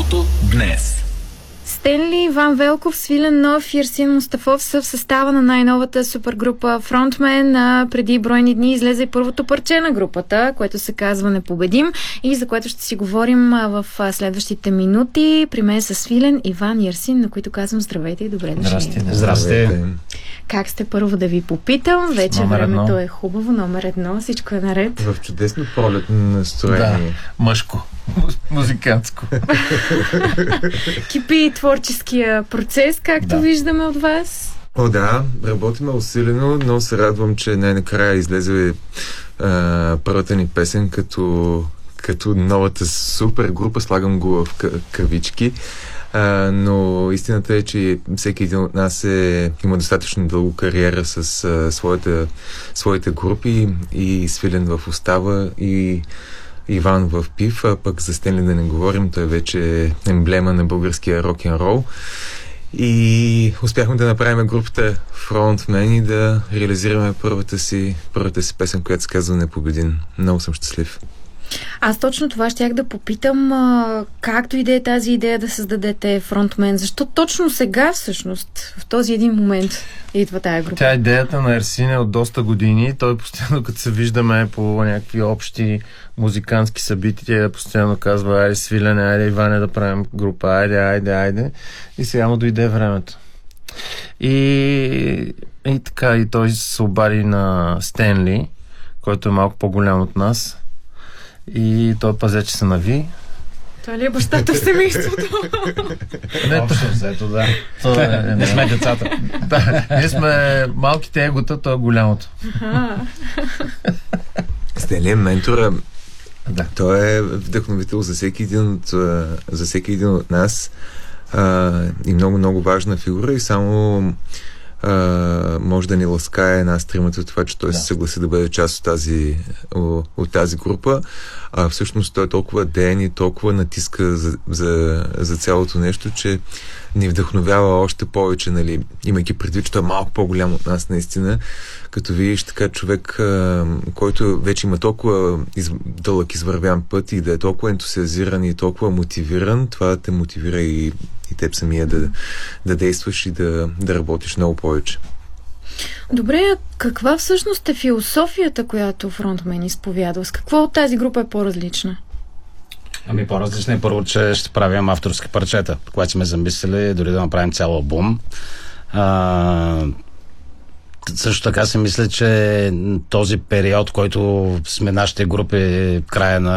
Радиото днес. Стенли, Иван Велков, Свилен Нов и Ерсин Мустафов са в състава на най-новата супергрупа Фронтмен. Преди бройни дни излезе и първото парче на групата, което се казва "Непобедим", и за което ще си говорим в следващите минути. При мен са Свилен, Иван и Ерсин, на които казвам здравейте и добре дошли. Здрасти. Как сте, първо да ви попитам? Вече времето е хубаво. Номер 1, всичко е наред. В чудесно пролетно настроение. Да, мъжко, музикантско. Кипи творческия процес, както виждаме от вас. О, да, работиме усилено, но се радвам, че най-накрая излезе първата ни песен като новата супер група, слагам го в кавички. Но истината е, че всеки един от нас има достатъчно дълго кариера с своите групи, и Свилен в Устава, и Иван в Пив, а пък за Стенли да не говорим, той вече е емблема на българския рок-н-рол. И успяхме да направим групата Frontman и да реализираме първата си песен, която се казва "Непобедим". Много съм щастлив. Аз точно това щях да попитам, как дойде тази идея да създадете Фронтмен? Защо точно сега, всъщност, в този един момент идва тая група? Тя идеята на Ерсин е от доста години. Той постоянно, като се виждаме по някакви общи музикантски събития, постоянно казва: "Айде, Свилене, айде, Иване, да правим група, айде. И сега му дойде времето. И така, и той се обади на Стенли, който е малко по-голям от нас. И той пазе, че се нави. Той ли е бащата в семейството? Общо взето, да. Не сме децата. Да, ние сме малките егота, той е голямото. Стенли е ментора. Да. Той е вдъхновител за всеки един от нас, и много важна фигура, и само може да ни ласкае нас тримата от това, че той се съгласи да бъде част от тази група. Всъщност той е толкова ден и толкова натиска за цялото нещо, че ни вдъхновява още повече, нали, имайки предвид, че той е малко по-голям от нас наистина. Като видиш така човек, който вече има толкова дълъг извървян път и да е толкова ентусиазиран и толкова мотивиран, това те мотивира и теб самия да действаш и да работиш много повече. Добре, а каква всъщност е философията, която Фронтмен изповядва? С какво от тази група е по-различна? По-различна е първо, че ще правим авторски парчета, когато сме замислили дори да направим цял албум. Също така си мисля, че този период, който сме нашите групи, края на